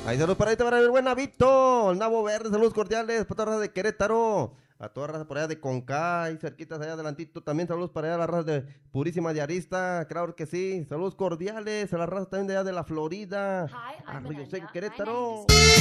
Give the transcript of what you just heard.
Ahí saludos para el buen Navito, el Nabo Verde, saludos cordiales para toda la raza de Querétaro, a toda la raza por allá de Conca, ahí cerquitas allá adelantito, también saludos para allá a la raza de Purísima de Arista, claro que sí, saludos cordiales a la raza también de allá de la Florida, a Río Seco, Querétaro.